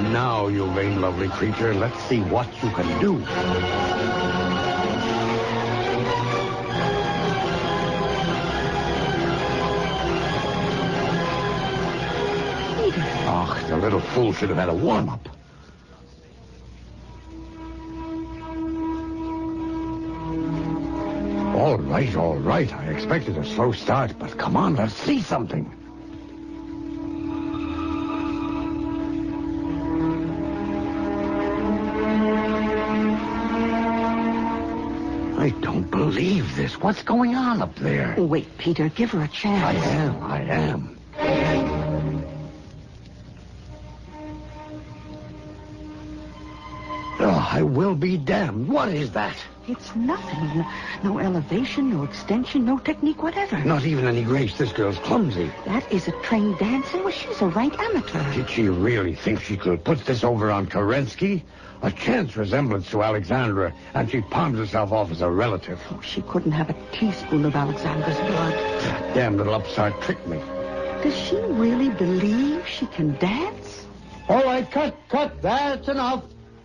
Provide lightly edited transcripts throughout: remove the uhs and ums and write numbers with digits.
Now, you vain, lovely creature, let's see what you can do. Oh, the little fool should have had a warm-up. All right. I expected a slow start, but come on, let's see something. I don't believe this. What's going on up there? Wait, Peter, give her a chance. I am. Oh, I will be damned. What is that? It's nothing. No elevation, no extension, no technique whatever. Not even any grace. This girl's clumsy. That is a trained dancer. Well, she's a rank amateur. Did she really think she could put this over on Kerensky? A chance resemblance to Alexandra, and she palms herself off as a relative. Oh, she couldn't have a teaspoon of Alexandra's blood. That damn little upstart tricked me. Does she really believe she can dance? All right, cut. That's enough.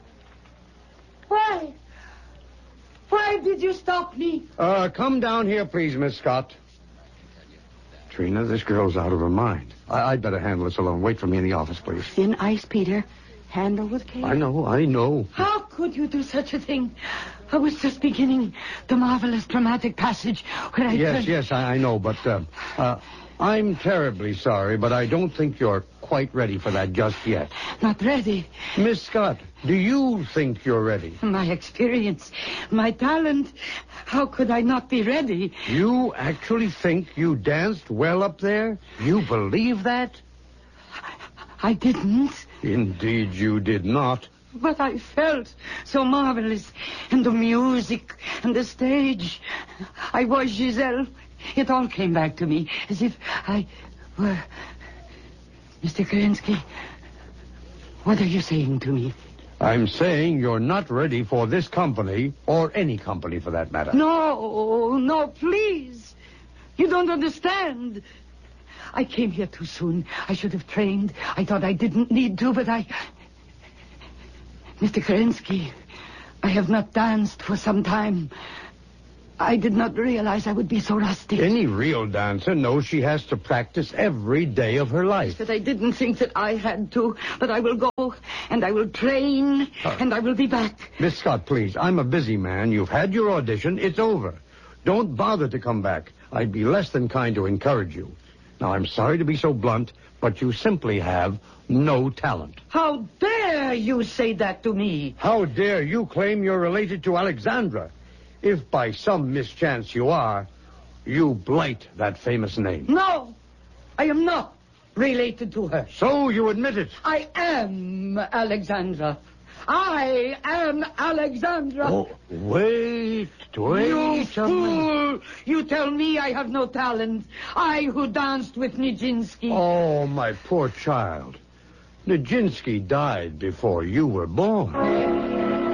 Why? Why did you stop me? Come down here, please, Miss Scott. Trina, this girl's out of her mind. I'd better handle this alone. Wait for me in the office, please. Thin ice, Peter. Handle with care. I know. How could you do such a thing? I was just beginning the marvelous dramatic passage where I... Yes, I know, but I'm terribly sorry, but I don't think you're quite ready for that just yet. Not ready. Miss Scott, do you think you're ready? My experience, my talent, how could I not be ready? You actually think you danced well up there? You believe that? I didn't. Indeed, you did not. But I felt so marvelous. And the music and the stage. I was Giselle. It all came back to me as if I were... Mr. Kerensky, what are you saying to me? I'm saying you're not ready for this company, or any company for that matter. No, please. You don't understand. I came here too soon. I should have trained. I thought I didn't need to, but I... Mr. Kerensky, I have not danced for some time. I did not realize I would be so rusty. Any real dancer knows she has to practice every day of her life. But I didn't think that I had to. But I will go, and I will train, and I will be back. Miss Scott, please, I'm a busy man. You've had your audition. It's over. Don't bother to come back. I'd be less than kind to encourage you. Now, I'm sorry to be so blunt, but you simply have no talent. How dare you say that to me? How dare you claim you're related to Alexandra? If by some mischance you are, you blight that famous name. No, I am not related to her. So you admit it. I am Alexandra. I am Alexandra. Oh, wait. You fool! You tell me I have no talent. I who danced with Nijinsky. Oh, my poor child. Nijinsky died before you were born.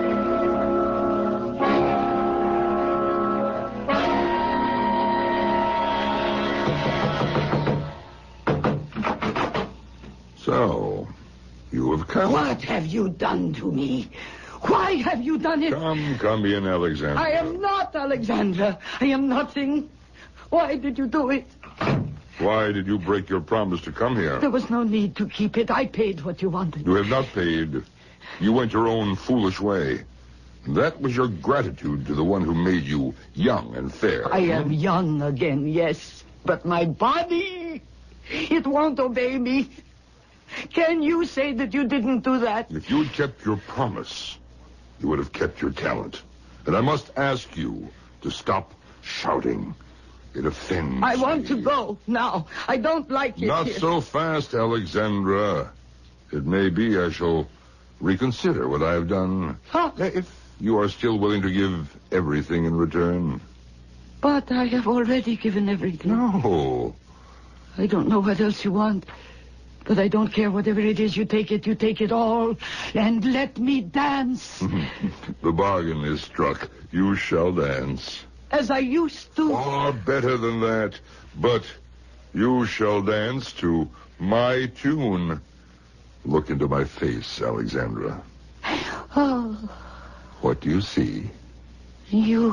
So, you have come. What have you done to me? Why have you done it? Come in, Alexandra. I am not Alexandra. I am nothing. Why did you do it? Why did you break your promise to come here? There was no need to keep it. I paid what you wanted. You have not paid. You went your own foolish way. That was your gratitude to the one who made you young and fair. I am young again, yes. But my body, it won't obey me. Can you say that you didn't do that? If you had kept your promise, you would have kept your talent. And I must ask you to stop shouting. It offends I want me. to go now. I don't like it Not here. so fast, Alexandra. It may be I shall reconsider what I have done. Huh? If you are still willing to give everything in return. But I have already given everything. No. I don't know what else you want. But I don't care whatever it is. You take it all. And let me dance. The bargain is struck. You shall dance. As I used to. Far better than that. But you shall dance to my tune. The Look into my face, Alexandra. Oh, What do you see? you.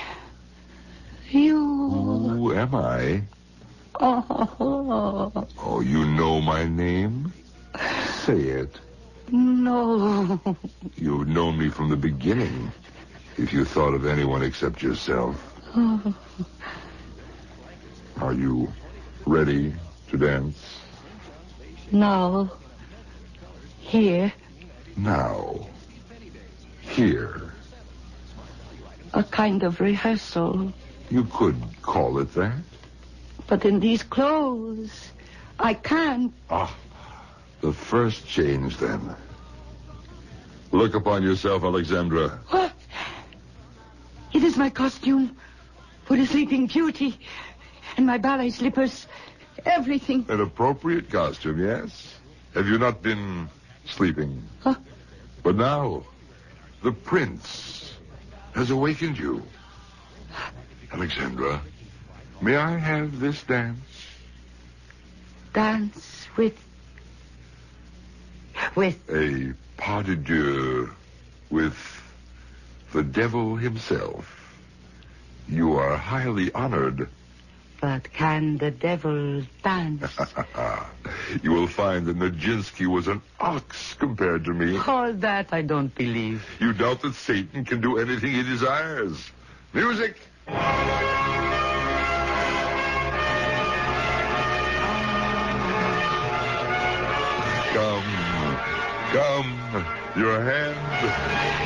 Who am I? Oh, Oh, you know my name? Say it. no. You've known me from the beginning. If you thought of anyone except yourself. Are you ready to dance? Now. Here. Now. Here. A kind of rehearsal. You could call it that. But in these clothes, I can't. Ah, the first change, then. Look upon yourself, Alexandra. What? It is my costume for the Sleeping Beauty. And my ballet slippers. Everything. An appropriate costume, yes? Have you not been sleeping? Huh? But now, the prince has awakened you. Alexandra, may I have this dance? Dance with... A pas de deux with the devil himself. You are highly honored. But can the devil dance? You will find that Nijinsky was an ox compared to me. All that I don't believe. You doubt that Satan can do anything he desires. Music! Come, your hand.